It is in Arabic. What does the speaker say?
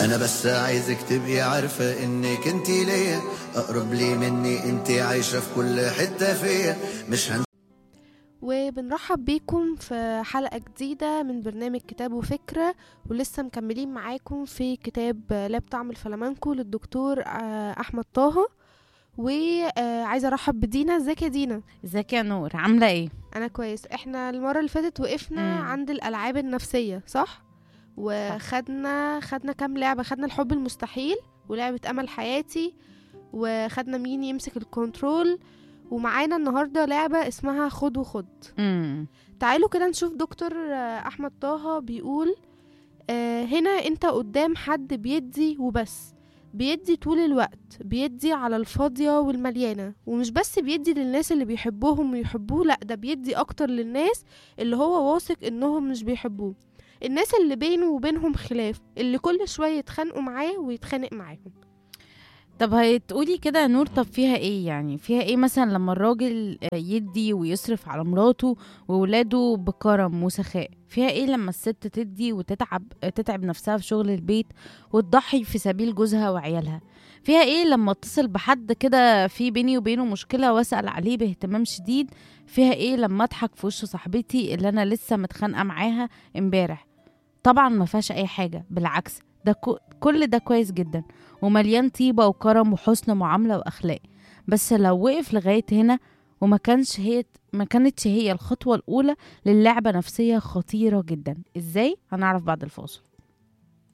انا بس عايزك تبقي عارفة انك انتي ليا، اقرب لي مني انتي عايشة في كل حتة فيا. مش وبنرحب بيكم في حلقة جديدة من برنامج كتاب وفكرة، ولسه مكملين معاكم في كتاب لا بطعم الفلامنكو للدكتور أحمد طه. وعايزة أرحب بدينا. ازيك يا دينا؟ ازيك يا نور، عاملة ايه؟ أنا كويس. احنا المرة اللي فاتت وقفنا مم. عند الألعاب النفسية، صح؟ صح. خدنا كام لعبة. خدنا الحب المستحيل، ولعبة أمل حياتي، وخدنا مين يمسك الكنترول، ومعانا النهاردة لعبة اسمها خد وخد. مم. تعالوا كده نشوف دكتور أحمد طه بيقول هنا انت قدام حد بيدي وبس، بيدي طول الوقت، بيدي على الفاضية والمليانة، ومش بس بيدي للناس اللي بيحبوهم ويحبوه، لأ ده بيدي أكتر للناس اللي هو واثق إنهم مش بيحبوه، الناس اللي بينه وبينهم خلاف، اللي كل شوية يتخانقوا معاه ويتخانق معاهم. طب هتقولي كده يا نور، طب فيها ايه؟ يعني فيها ايه مثلا لما الراجل يدي ويصرف على مراته وولاده بكرم وسخاء؟ فيها ايه لما الست تدي تتعب نفسها في شغل البيت وتضحي في سبيل جوزها وعيالها؟ فيها ايه لما اتصل بحد كده في بيني وبينه مشكلة واسأل عليه باهتمام شديد؟ فيها ايه لما اضحك في وش صاحبتي اللي انا لسه متخانقة معاها امبارح؟ طبعا ما فيهاش اي حاجة، بالعكس ده كل ده كويس جدا ومليان طيبة وكرم وحسن معاملة واخلاق. بس لو وقف لغاية هنا ما كانتش هي الخطوة الاولى للعبة نفسية خطيرة جدا. ازاي؟ هنعرف بعد الفاصل.